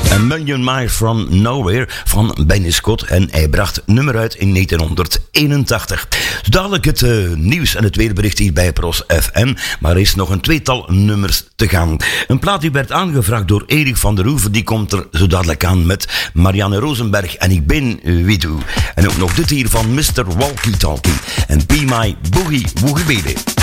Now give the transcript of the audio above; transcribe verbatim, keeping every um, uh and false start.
A Million Miles from Nowhere van Benny Scott. En hij bracht nummer uit in negentienhonderdeenentachtig. Dadelijk het uh, nieuws en het weerbericht hier bij Pros F M. Maar er is nog een tweetal nummers te gaan. Een plaat die werd aangevraagd door Erik van der Hoeven. Die komt er zo dadelijk aan met Marianne Rosenberg. En ik ben uh, Widow. En ook nog dit hier van mister Walkie Talkie. En Be My Boogie Woogie Baby.